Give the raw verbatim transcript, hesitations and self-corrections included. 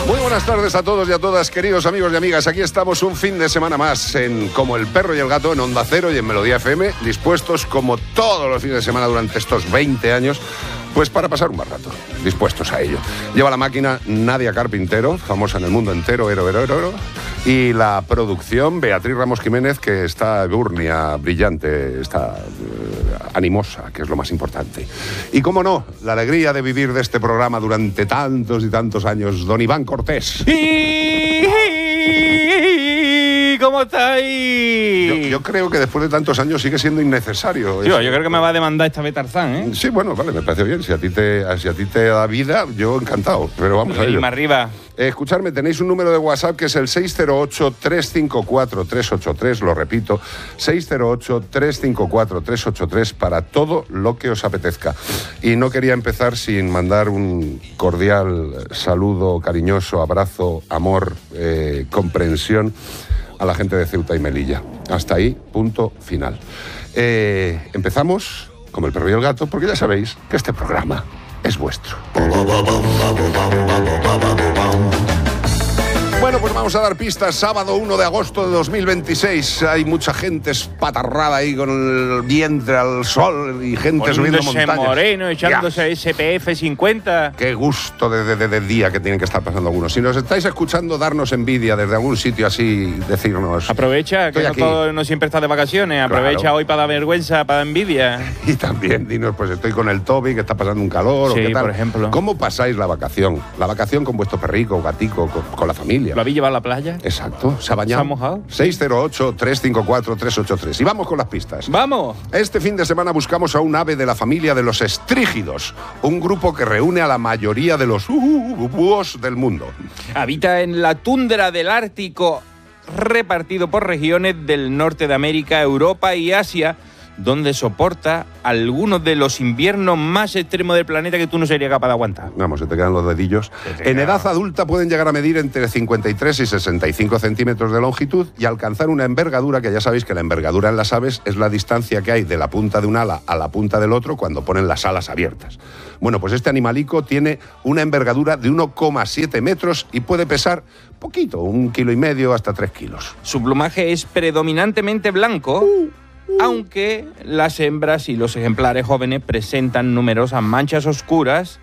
Muy buenas tardes a todos y a todas, queridos amigos y amigas. Aquí estamos un fin de semana más en Como el Perro y el Gato, en Onda Cero y en Melodía F M, dispuestos como todos los fines de semana durante estos veinte años, pues para pasar un buen rato, dispuestos a ello. Lleva la máquina Nadia Carpintero, famosa en el mundo entero, ero, ero, ero, ero, y la producción Beatriz Ramos Jiménez, que está gurnia, brillante, está eh, animosa, que es lo más importante. Y cómo no, la alegría de vivir de este programa durante tantos y tantos años, don Iván Cortés. ¿Cómo estáis? Yo, yo creo que después de tantos años sigue siendo innecesario. Tío, yo creo que me va a demandar esta vez Tarzán, ¿eh? Sí, bueno, vale, me parece bien. Si a ti te, si a ti te da vida, yo encantado. Pero vamos a ello. Más arriba. Eh, escuchadme, tenéis un número de WhatsApp que es el seis cero ocho, tres cinco cuatro, tres ocho tres, lo repito, seis cero ocho, tres cinco cuatro, tres ocho tres para todo lo que os apetezca. Y no quería empezar sin mandar un cordial saludo, cariñoso, abrazo, amor, eh, comprensión a la gente de Ceuta y Melilla. Hasta ahí, punto final. Eh, empezamos como el perro y el gato, porque ya sabéis que este programa es vuestro. Bueno, pues vamos a dar pistas. Sábado uno de agosto de dos mil veintiséis. Hay mucha gente espatarrada ahí con el vientre al sol y gente subiendo montañas. Moreno, echándose ya. S P F cincuenta. Qué gusto de, de, de día que tienen que estar pasando algunos. Si nos estáis escuchando, darnos envidia desde algún sitio así, decirnos. Aprovecha, que no, todo, no siempre estás de vacaciones. Aprovecha claro. Hoy para dar vergüenza, para dar envidia. Y también dinos, pues estoy con el Toby, que está pasando un calor. Sí, o qué tal. Por ejemplo. ¿Cómo pasáis la vacación? La vacación con vuestro perrico, gatico, con, con la familia. ¿Lo habéis llevado a la playa? Exacto, se ha bañado. ¿Se ha mojado? seis cero ocho, tres cinco cuatro, tres ocho tres. Y vamos con las pistas. ¡Vamos! Este fin de semana buscamos a un ave de la familia de los estrígidos, un grupo que reúne a la mayoría de los búhos del mundo. Habita en la tundra del Ártico, repartido por regiones del norte de América, Europa y Asia, donde soporta algunos de los inviernos más extremos del planeta que tú no serías capaz de aguantar. Vamos, se te quedan los dedillos. En edad adulta pueden llegar a medir entre cincuenta y tres y sesenta y cinco centímetros de longitud y alcanzar una envergadura, que ya sabéis que la envergadura en las aves es la distancia que hay de la punta de un ala a la punta del otro cuando ponen las alas abiertas. Bueno, pues este animalico tiene una envergadura de uno coma siete metros y puede pesar poquito, un kilo y medio hasta tres kilos. Su plumaje es predominantemente blanco, uh. aunque las hembras y los ejemplares jóvenes presentan numerosas manchas oscuras